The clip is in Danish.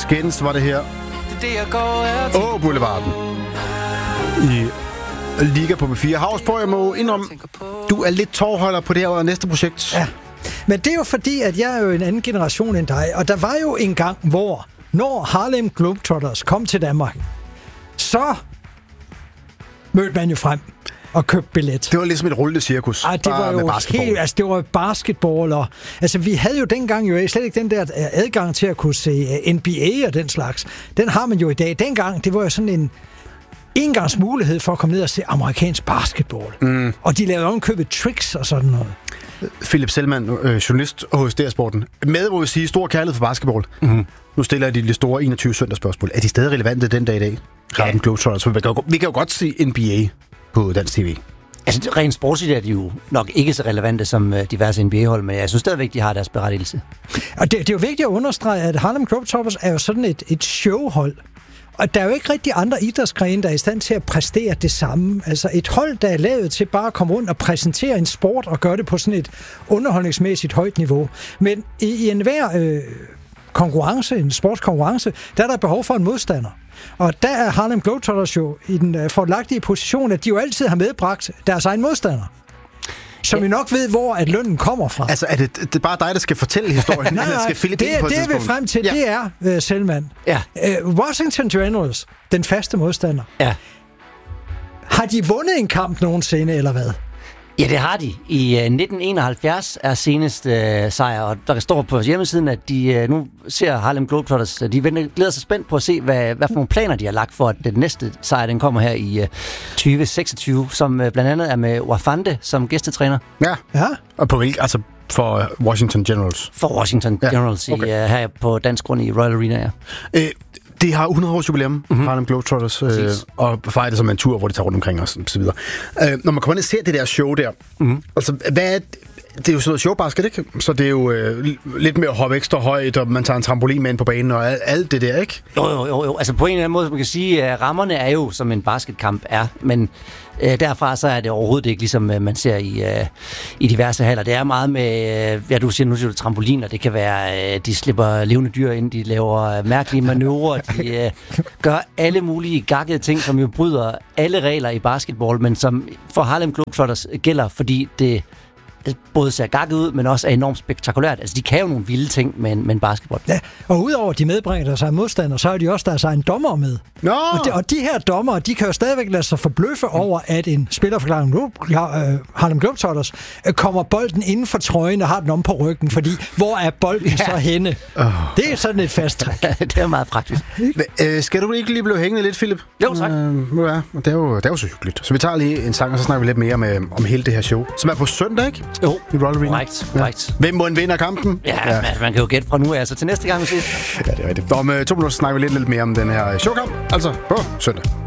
Skins var det her. Boulevarden. I Liga på B4. Havsborg, jeg må indrømme, du er lidt tårholder på det her næste projekt. Ja, men det er jo fordi, at jeg er jo en anden generation end dig, og der var jo en gang, hvor når Harlem Globetrotters kom til Danmark, så mødte man jo frem og købte billet. Det var ligesom et rullende cirkus. Ej, det var jo helt, altså det var basketball, og altså vi havde jo dengang jo slet ikke den der adgang til at kunne se NBA og den slags. Den har man jo i dag. Dengang, det var jo sådan en engangs mulighed for at komme ned og se amerikansk basketball. Og de lavede ovenkøbet tricks og sådan noget. Philip Selman, journalist hos DR-sporten. Med, hvor vi siger, stor kærlighed for basketball. Nu stiller jeg de store 21 søndagsspørgsmål. Er de stadig relevante den dag i dag? Ja. Vi kan jo godt se NBA på dansk tv. Altså, rent sportsligt er de jo nok ikke så relevante som diverse NBA-hold, men jeg synes stadigvæk, de har deres berettigelse. Og det er jo vigtigt at understrege, at Harlem Globetrotters er jo sådan et showhold. Og der er jo ikke rigtig andre idrætsgrene, der er i stand til at præstere det samme. Altså et hold, der er lavet til bare at komme rundt og præsentere en sport og gøre det på sådan et underholdningsmæssigt højt niveau. Men i enhver konkurrence, en sportskonkurrence, der er der behov for en modstander. Og der er Harlem Globetrotters jo i den fordelagtige position, at de jo altid har medbragt deres egen modstander. Som vi nok ved, hvor at lønnen kommer fra. Altså, er det bare dig, der skal fortælle historien? Nej, skal Philip det er vi frem til. Ja. Det er Selman. Ja. Washington Generals, den faste modstander. Ja. Har de vundet en kamp nogensinde, eller hvad? Ja, det har de. I 1971 er seneste sejr, og der står på hjemmesiden, at de nu ser Harlem Globetrotters, de glæder sig spændt på at se, hvad for nogle planer de har lagt for, at den næste sejr, den kommer her i 2026, som blandt andet er med Wafande som gæstetræner. Ja. Og på hvilken? Altså for Washington Generals? For Washington Generals, okay. Her på dansk grund i Royal Arena, ja. Det har 100 års jubilæum, Harlem Globetrotters, og fejrer det som en tur, hvor de tager rundt omkring os, og så videre. Når man kommer ind og ser det der show der, altså, hvad er det er jo sådan noget showbasket, ikke? Så det er jo lidt mere hoppe ekstra højt, og man tager en trampolin med ind på banen, og alt det der, ikke? Jo. Altså på en eller anden måde, man kan sige, at rammerne er jo, som en basketkamp er, men derfra så er det overhovedet ikke, ligesom man ser i diverse haller. Det er meget med, du siger trampoliner, det kan være, de slipper levende dyr ind, de laver mærkelige manøvrer, de gør alle mulige gakkede ting, som jo bryder alle regler i basketball, men som for Harlem Globetrotters gælder, fordi det både ser gakket ud, men også er enormt spektakulært. Altså, de kan jo nogle vilde ting med en basketball. Ja, og udover de medbringer sig modstander, så har de også deres egen dommer med. No. Og de her dommer, de kan jo stadigvæk lade sig forbløffe over, at en spiller fra Harlem Globetrotters kommer bolden inden for trøjen og har den om på ryggen, fordi hvor er bolden så henne? Det er sådan et fast træk. Det er meget praktisk. Skal du ikke lige blive hængende lidt, Philip? Jo, tak. Det er jo så hyggeligt. Så vi tager lige en sang, og så snakker vi lidt mere om hele det her show, som er på søndag, ikke? Jo, i Royal Arena. Korrekt. Hvem må en vinder kampen? Ja, man kan jo gætte fra nu af, så til næste gang vi ses. Ja, det er rigtigt. Om 2 minutter snakker vi lidt mere om den her showkamp, altså på søndag.